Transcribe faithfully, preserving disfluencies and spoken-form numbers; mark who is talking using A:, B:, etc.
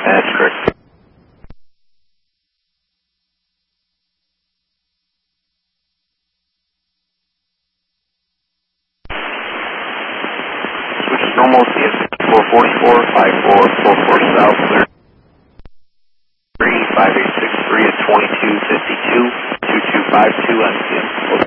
A: That's correct. Switch is normal, C S four forty-four, five four four four south, clear. three five eight six three at twenty-two fifty-two, two two five two on C M.